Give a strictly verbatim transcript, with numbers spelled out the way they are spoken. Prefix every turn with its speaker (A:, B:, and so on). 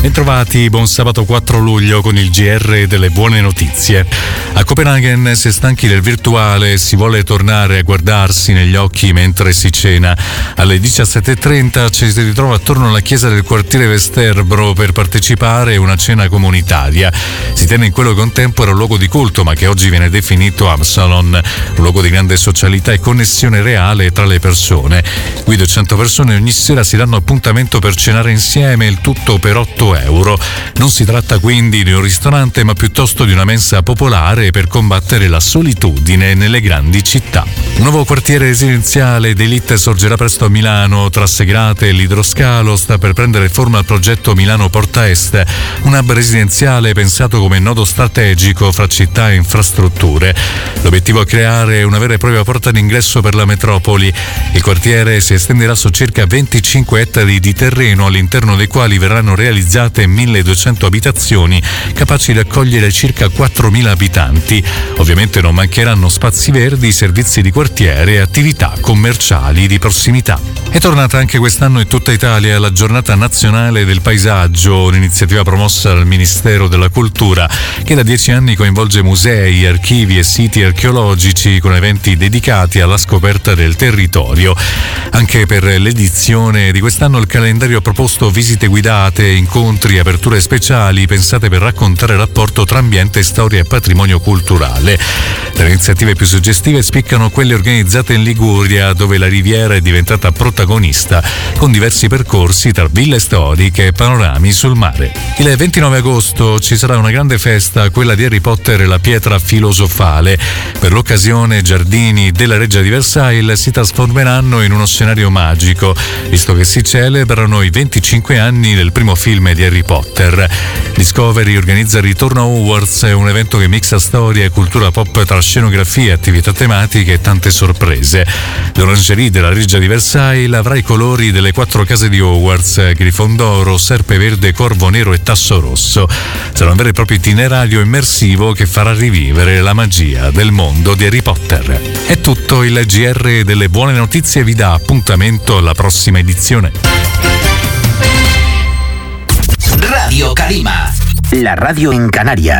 A: Bentrovati, buon sabato quattro luglio con il G R delle buone notizie. A Copenaghen si è stanchi del virtuale e si vuole tornare a guardarsi negli occhi mentre si cena. Alle diciassette e trenta ci si ritrova attorno alla chiesa del quartiere Vesterbro per partecipare a una cena comunitaria. Si tiene in quello che un tempo era un luogo di culto, ma che oggi viene definito Absalon, un luogo di grande socialità e connessione reale tra le persone. Qui duecento persone ogni sera si danno appuntamento per cenare insieme, il tutto per otto euro. Non si tratta quindi di un ristorante, ma piuttosto di una mensa popolare per combattere la solitudine nelle grandi città. Un nuovo quartiere residenziale d'élite sorgerà presto a Milano. Tra Segrate e l'Idroscalo sta per prendere forma il progetto Milano Porta Est, un hub residenziale pensato come nodo strategico fra città e infrastrutture. L'obiettivo è creare una vera e propria porta d'ingresso per la metropoli. Il quartiere si estenderà su circa venticinque ettari di terreno, all'interno dei quali verranno realizzate milleduecento abitazioni capaci di accogliere circa quattromila abitanti. Ovviamente non mancheranno spazi verdi, servizi di quartiere e attività commerciali di prossimità. È tornata anche quest'anno in tutta Italia la Giornata Nazionale del Paesaggio, un'iniziativa promossa dal Ministero della Cultura che da dieci anni coinvolge musei, archivi e siti archeologici con eventi dedicati alla scoperta del territorio. Anche per l'edizione di quest'anno il calendario ha proposto visite guidate, incontri, aperture speciali pensate per raccontare il rapporto tra ambiente, storia e patrimonio culturale. Tra le iniziative più suggestive spiccano quelle organizzate in Liguria, dove la riviera è diventata protagonista, con diversi percorsi tra ville storiche e panorami sul mare. Il ventinove agosto ci sarà una grande festa, quella di Harry Potter e la pietra filosofale. Per l'occasione i giardini della Reggia di Versailles si trasformeranno in uno scenario magico, visto che si celebrano i venticinque anni del primo film di Harry Potter. Discovery organizza il Ritorno a Hogwarts, un evento che mixa storia e cultura pop tra scenografie, attività tematiche e tante sorprese. L'orangerie della Reggia di Versailles avrà i colori delle quattro case di Hogwarts: Grifondoro, Serpe Verde, Corvo Nero e Tasso Rosso. Sarà un vero e proprio itinerario immersivo che farà rivivere la magia del mondo di Harry Potter. È tutto, il G R delle buone notizie vi dà appuntamento alla prossima edizione.
B: Radio Calima, la radio in Canarias.